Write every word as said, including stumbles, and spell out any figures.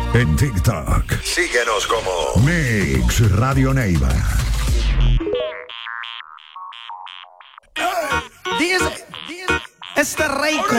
En TikTok. Síguenos como Mix Radio Neiva. Dice, este rey